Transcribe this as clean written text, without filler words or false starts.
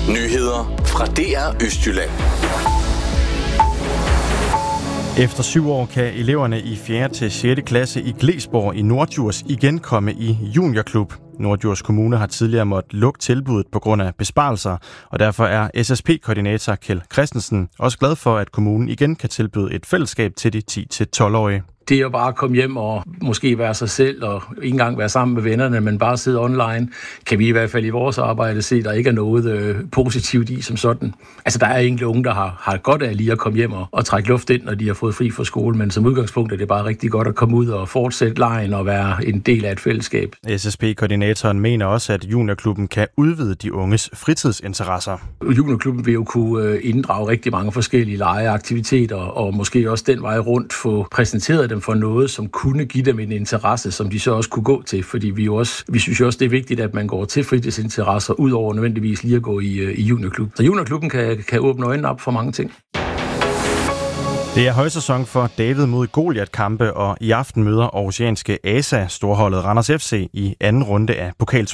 Nyheder fra DR Østjylland. Efter 7 år kan eleverne i 4. til 6. klasse i Glesborg i Norddjurs igen komme i juniorklub. Norddjurs Kommune har tidligere måttet lukke tilbuddet på grund af besparelser, og derfor er SSP-koordinator Kjeld Christensen også glad for, at kommunen igen kan tilbyde et fællesskab til de 10-12-årige. Det er jo bare at komme hjem og måske være sig selv og ikke engang være sammen med vennerne, men bare sidde online, kan vi i hvert fald i vores arbejde se, at der ikke er noget positivt i som sådan. Altså der er enkelte unge, der har godt af lige at komme hjem og trække luft ind, når de har fået fri fra skole, men som udgangspunkt er det bare rigtig godt at komme ud og fortsætte legen og være en del af et fællesskab. SSP-koordinatoren mener også, at juniorklubben kan udvide de unges fritidsinteresser. Juniorklubben vil jo kunne inddrage rigtig mange forskellige legeaktiviteter og måske også den vej rundt få præsenteret dem for noget, som kunne give dem en interesse, som de så også kunne gå til, fordi vi synes jo også, det er vigtigt, at man går til fritidsinteresser, ud over nødvendigvis lige at gå i juniorklub. Så juniorklubben kan åbne øjnene op for mange ting. Det er højsæson for David mod Goliat-kampe, og i aften møder aarhusianske ASA storholdet Randers FC i anden runde af